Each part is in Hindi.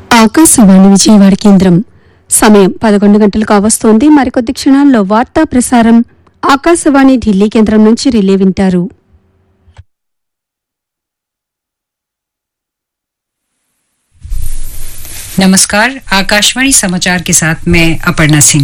ఆకాశవాణి విజయవాడ కేంద్రం సమయం 11 గంటలకు అవస్తోంది. మరికొద్ది క్షణాల్లో వార్తా ప్రసారం ఆకాశవాణి ఢిల్లీ కేంద్రం నుంచి రిలే వింటారు. नमस्कार, आकाशवाणी समाचार के साथ मैं अपर्णा सिंह।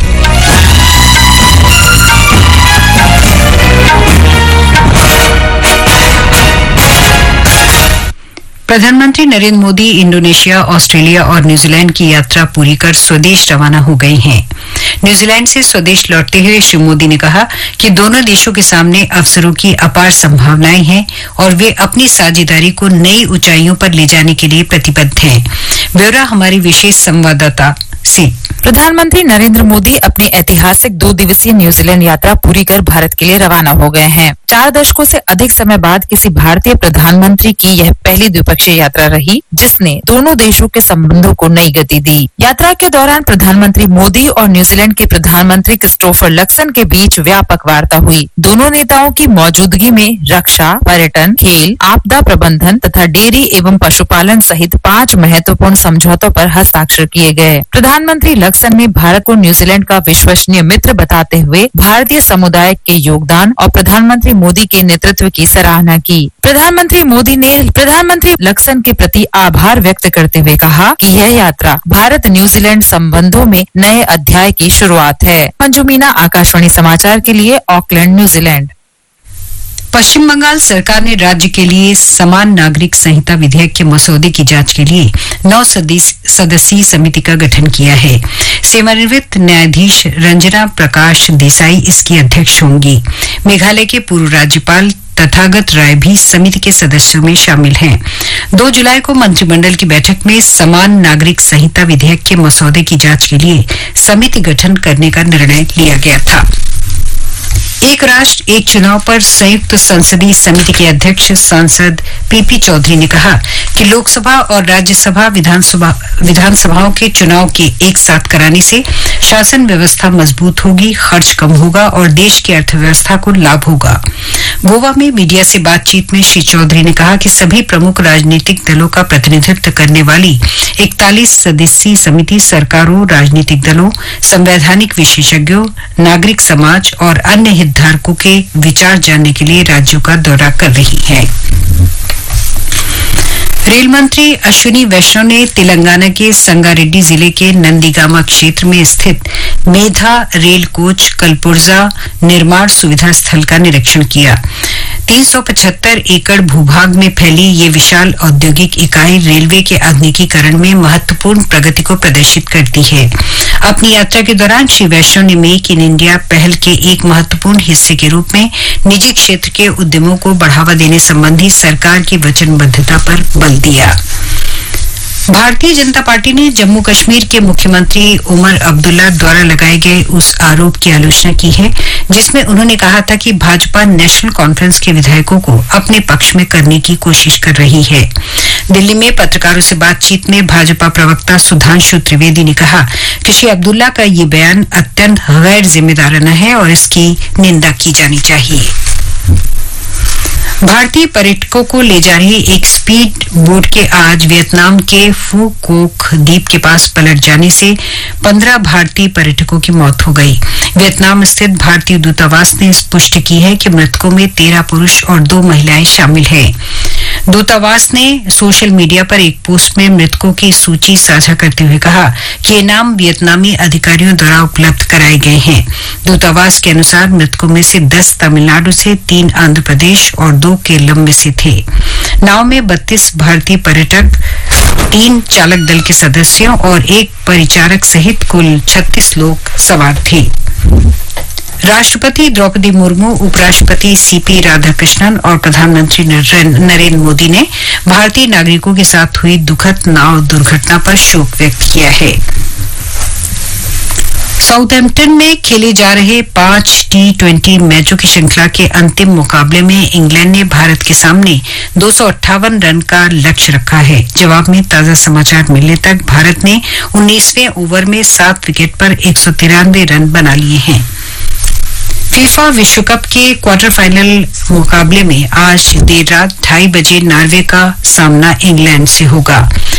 प्रधानमंत्री नरेंद्र मोदी इंडोनेशिया, ऑस्ट्रेलिया और न्यूजीलैंड की यात्रा पूरी कर स्वदेश रवाना हो गए हैं। न्यूजीलैंड से स्वदेश लौटते हुए श्री मोदी ने कहा कि दोनों देशों के सामने अवसरों की अपार संभावनाएं हैं और वे अपनी साझेदारी को नई ऊंचाइयों पर ले जाने के लिए प्रतिबद्ध हैं। ब्यौरा हमारी विशेष संवाददाता से। प्रधानमंत्री नरेंद्र मोदी अपनी ऐतिहासिक 2 दिवसीय न्यूजीलैंड यात्रा पूरी कर भारत के लिए रवाना हो गए हैं। 4 दशकों से अधिक समय बाद किसी भारतीय प्रधानमंत्री की यह पहली द्विपक्षीय यात्रा रही, जिसने दोनों देशों के संबंधों को नई गति दी। यात्रा के दौरान प्रधानमंत्री मोदी और न्यूजीलैंड के प्रधानमंत्री क्रिस्टोफर लक्सन के बीच व्यापक वार्ता हुई। दोनों नेताओं की मौजूदगी में रक्षा, पर्यटन, खेल, आपदा प्रबंधन तथा डेयरी एवं पशुपालन सहित 5 महत्वपूर्ण समझौतों पर हस्ताक्षर किए गए। प्रधानमंत्री लक्सन ने भारत को न्यूजीलैंड का विश्वसनीय मित्र बताते हुए भारतीय समुदाय के योगदान और प्रधानमंत्री मोदी के नेतृत्व की सराहना की। प्रधानमंत्री मोदी ने प्रधानमंत्री लक्सन के प्रति आभार व्यक्त करते हुए कहा कि यह यात्रा भारत न्यूजीलैंड संबंधों में नए अध्याय की शुरुआत है। मंजू मीना, आकाशवाणी समाचार के लिए ऑकलैंड, न्यूजीलैंड। पश्चिम बंगाल सरकार ने राज्य के लिए समान नागरिक संहिता विधेयक के मसौदे की जांच के लिए 9 सदस्यीय समिति का गठन किया है। सेवानिवृत्त न्यायाधीश रंजना प्रकाश देसाई इसकी अध्यक्ष होंगी। मेघालय के पूर्व राज्यपाल तथागत राय भी समिति के सदस्यों में शामिल हैं। 2 जुलाई को मंत्रिमंडल की बैठक में समान नागरिक संहिता विधेयक के मसौदे की जांच के लिए समिति गठन करने का निर्णय लिया गया था। एक राष्ट्र एक चुनाव पर संयुक्त संसदीय समिति के अध्यक्ष सांसद पीपी चौधरी ने कहा कि लोकसभा और राज्यसभा विधानसभाओं के चुनाव के एक साथ कराने से शासन व्यवस्था मजबूत होगी, खर्च कम होगा और देश की अर्थव्यवस्था को लाभ होगा। गोवा में मीडिया से बातचीत में श्री चौधरी ने कहा कि सभी प्रमुख राजनीतिक दलों का प्रतिनिधित्व करने वाली 41 सदस्यीय समिति सरकारों, राजनीतिक दलों, संवैधानिक विशेषज्ञों, नागरिक समाज और अन्य हितधारकों के विचार जानने के लिए राज्यों का दौरा कर रही है। रेल मंत्री अश्विनी वैष्णव ने तेलंगाना के संगारेड्डी जिले के नंदीगामा क्षेत्र में स्थित मेधा रेल कोच कलपुर्जा निर्माण सुविधा स्थल का निरीक्षण किया। 375 एकड़ भूभाग में फैली ये विशाल औद्योगिक इकाई रेलवे के आधुनिकीकरण में महत्वपूर्ण प्रगति को प्रदर्शित करती है। अपनी यात्रा के दौरान श्री वैष्णव ने मेक इन इंडिया पहल के एक महत्वपूर्ण हिस्से के रूप में निजी क्षेत्र के उद्यमों को बढ़ावा देने संबंधी सरकार की वचनबद्धता पर बल दिया। भारतीय जनता पार्टी ने जम्मू कश्मीर के मुख्यमंत्री उमर अब्दुल्ला द्वारा लगाए गए उस आरोप की आलोचना की है जिसमें उन्होंने कहा था कि भाजपा नेशनल कॉन्फ्रेंस के विधायकों को अपने पक्ष में करने की कोशिश कर रही है। दिल्ली में पत्रकारों से बातचीत में भाजपा प्रवक्ता सुधांशु त्रिवेदी ने कहा कि श्री अब्दुल्ला का ये बयान अत्यंत गैर जिम्मेदाराना है और इसकी निंदा की जानी चाहिए। भारतीय पर्यटकों को ले जा रही एक स्पीड बोट के आज वियतनाम के फू कोक द्वीप के पास पलट जाने से 15 भारतीय पर्यटकों की मौत हो गई। वियतनाम स्थित भारतीय दूतावास ने पुष्टि की है कि मृतकों में 13 पुरुष और 2 महिलाएं शामिल हैं। दूतावास ने सोशल मीडिया पर एक पोस्ट में मृतकों की सूची साझा करते हुए कहा कि ये नाम वियतनामी अधिकारियों द्वारा उपलब्ध कराए गए हैं। दूतावास के अनुसार मृतकों में से 10 तमिलनाडु से, 3 आंध्र प्रदेश और 2 केरल में से थे। नाव में 32 भारतीय पर्यटक, 3 चालक दल के सदस्यों और 1 परिचारक सहित कुल 36 लोग सवार थे। राष्ट्रपति द्रौपदी मुर्मू, उपराष्ट्रपति सीपी राधाकृष्णन और प्रधानमंत्री नरेंद्र मोदी ने भारतीय नागरिकों के साथ हुई दुखद नाव दुर्घटना पर शोक व्यक्त किया है। साउथहैम्पटन में खेले जा रहे 5 T20 मैचों की श्रृंखला के अंतिम मुकाबले में इंग्लैंड ने भारत के सामने 258 रन का लक्ष्य रखा है। जवाब में ताजा समाचार मिलने तक भारत ने 19वें ओवर में 7 विकेट पर 193 रन बना लिए हैं। फीफा विश्व कप के क्वार्टर फाइनल मुकाबले में आज देर रात 2:30 बजे नॉर्वे का सामना इंग्लैंड से होगा।